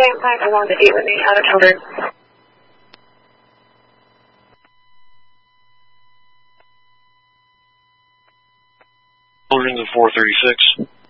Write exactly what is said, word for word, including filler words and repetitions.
I'm fine for long to eat with me, out of children. Children to four thirty-six.